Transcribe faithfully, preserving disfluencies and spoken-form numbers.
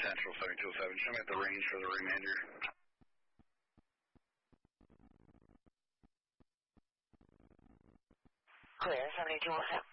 Central seventy-two oh seven. Show me at the range for the remainder. Clear, seventy-two oh seven.